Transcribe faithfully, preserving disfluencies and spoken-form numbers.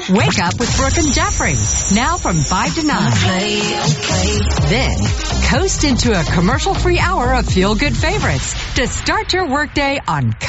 Wake Up with Brooke and Jeffrey, now from five to nine. Okay, okay. Then, coast into a commercial-free hour of feel-good favorites to start your workday on